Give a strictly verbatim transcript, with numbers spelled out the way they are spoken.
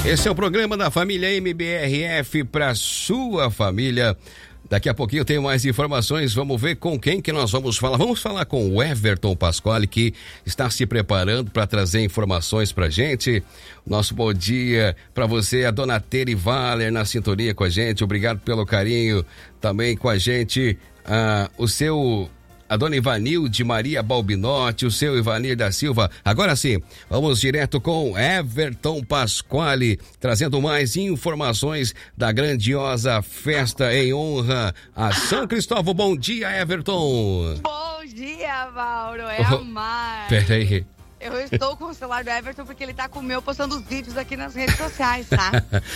Esse é o programa da família M B R F para sua família. Daqui a pouquinho eu tenho mais informações, vamos ver com quem que nós vamos falar. Vamos falar com o Everton Pasquale, que está se preparando para trazer informações pra gente. Nosso bom dia para você, a dona Tere Valer na sintonia com a gente, obrigado pelo carinho também com a gente. Ah, o seu... A dona Ivanilde Maria Balbinotti, o seu Ivanir da Silva. Agora sim, vamos direto com Everton Pasquale, trazendo mais informações da grandiosa festa em honra a São Cristóvão. Bom dia, Everton. Bom dia, Mauro. É oh, a Mar. Peraí. Eu estou com o celular do Everton porque ele tá com o meu postando os vídeos aqui nas redes sociais, tá?